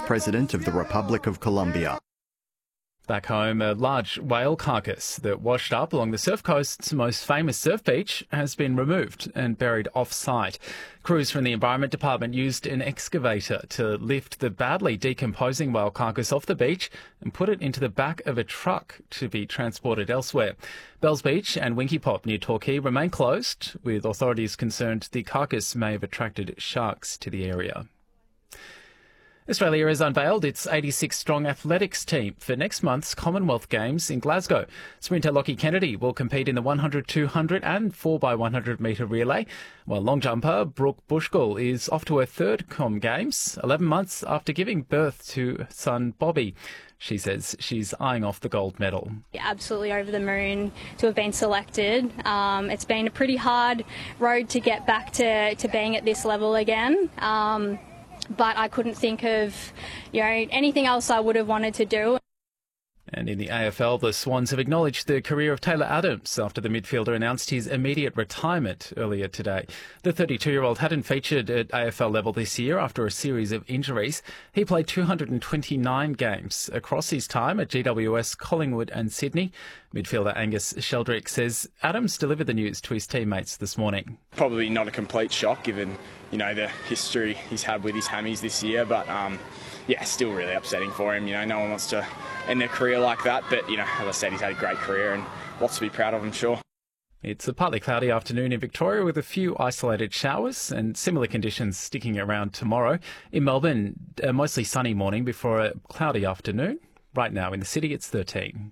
President of the Republic of Colombia. Back home, a large whale carcass that washed up along the Surf Coast's most famous surf beach has been removed and buried off-site. Crews from the Environment Department used an excavator to lift the badly decomposing whale carcass off the beach and put it into the back of a truck to be transported elsewhere. Bells Beach and Winky Pop near Torquay remain closed, with authorities concerned the carcass may have attracted sharks to the area. Australia has unveiled its 86-strong athletics team for next month's Commonwealth Games in Glasgow. Sprinter Lockie Kennedy will compete in the 100, 200 and 4x100 metre relay, while long jumper Brooke Bushkull is off to her third Com Games, 11 months after giving birth to son Bobby. She says she's eyeing off the gold medal. Absolutely over the moon to have been selected. It's been a pretty hard road to get back to being at this level again. But I couldn't think of, anything else I would have wanted to do. And in the AFL, the Swans have acknowledged the career of Taylor Adams after the midfielder announced his immediate retirement earlier today. The 32-year-old hadn't featured at AFL level this year after a series of injuries. He played 229 games across his time at GWS, Collingwood and Sydney. Midfielder Angus Sheldrick says Adams delivered the news to his teammates this morning. Probably not a complete shock given, the history he's had with his hammies this year, but still really upsetting for him. No one wants to end their career like that, but, as I said, he's had a great career and lots to be proud of, I'm sure. It's a partly cloudy afternoon in Victoria with a few isolated showers and similar conditions sticking around tomorrow. In Melbourne, a mostly sunny morning before a cloudy afternoon. Right now in the city, it's 13.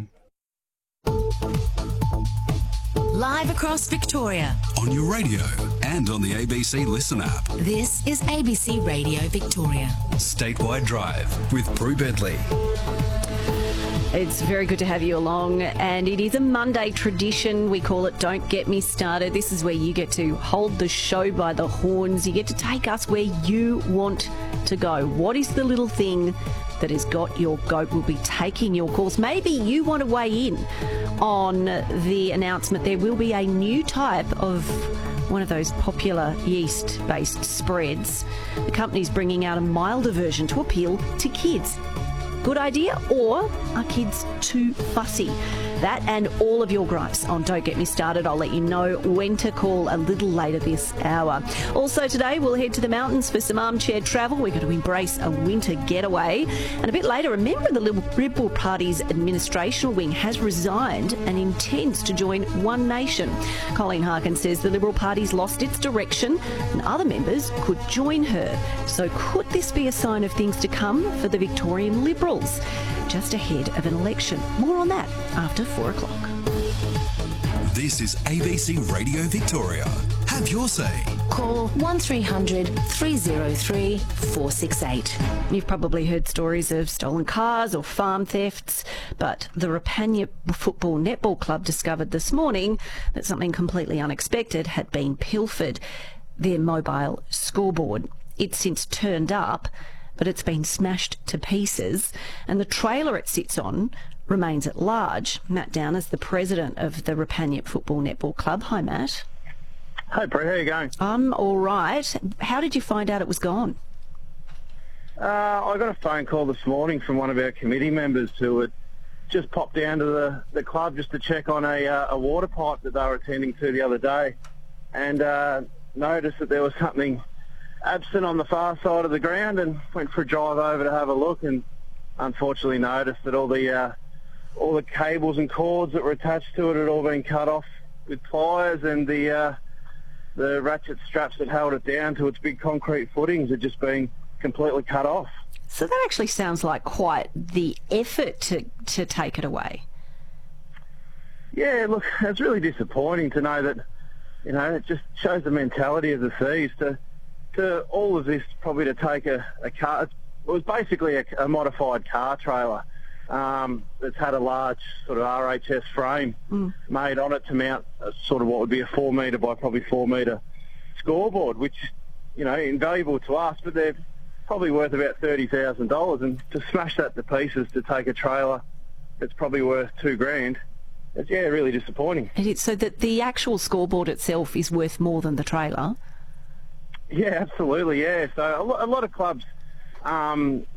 Live across Victoria. On your radio and on the ABC Listen app. This is ABC Radio Victoria. Statewide Drive with Prue Bedley. It's very good to have you along, and it is a Monday tradition. We call it Don't Get Me Started. This is where you get to hold the show by the horns. You get to take us where you want to go. What is the little thing that has got your goat? We'll be taking your calls. Maybe you want to weigh in on the announcement. There will be a new type of one of those popular yeast-based spreads. The company's bringing out a milder version to appeal to kids. Good idea, or are kids too fussy? That and all of your gripes on Don't Get Me Started. I'll let you know when to call a little later this hour. Also today, we'll head to the mountains for some armchair travel. We're going to embrace a winter getaway. And a bit later, remember the Liberal Party's administrational wing has resigned and intends to join One Nation. Colleen Harkin says the Liberal Party's lost its direction and other members could join her. So could this be a sign of things to come for the Victorian Liberals? Just ahead of an election. More on that after 4 o'clock. This is ABC Radio Victoria. Have your say. Call 1300 303 468. You've probably heard stories of stolen cars or farm thefts, but the Rapanya Football Netball Club discovered this morning that something completely unexpected had been pilfered. Their mobile scoreboard. It's since turned up, but it's been smashed to pieces, and the trailer it sits on remains at large. Matt Down is the president of the Rapanya Football Netball Club. Hi, Matt. Hey, Prue, how are you going? I'm all right. How did you find out it was gone? I got a phone call this morning from one of our committee members who had just popped down to the club just to check on a water pipe that they were attending to the other day, and noticed that there was something absent on the far side of the ground, and went for a drive over to have a look, and unfortunately noticed that all the cables and cords that were attached to it had all been cut off with pliers, and the ratchet straps that held it down to its big concrete footings had just been completely cut off. So that actually sounds like quite the effort to take it away. Yeah, look, it's really disappointing to know that, it just shows the mentality of the thieves to all of this, probably to take a car. It was basically a modified car trailer that's had a large sort of RHS frame made on it to mount sort of what would be a 4 metre by probably 4 metre scoreboard, which, invaluable to us, but they're probably worth about $30,000. And to smash that to pieces to take a trailer that's probably worth $2,000, it's, really disappointing. It is, so that the actual scoreboard itself is worth more than the trailer? Yeah, absolutely, yeah. So a lot of clubs